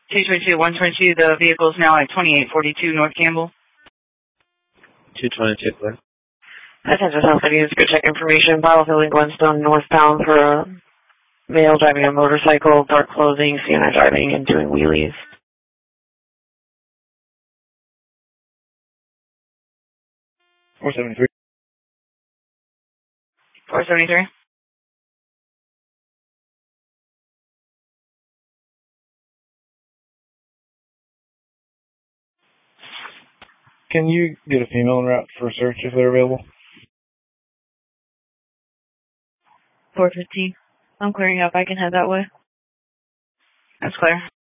222-122, the vehicle is now at 2842 North Campbell. 222, clear. Attention South City, good check information. Battlefield and Glenstone northbound for a male driving a motorcycle, dark clothing, CNI driving, and doing wheelies. 473. 473. Can you get a female en route for a search if they're available? 415. I'm clearing up. I can head that way. That's clear.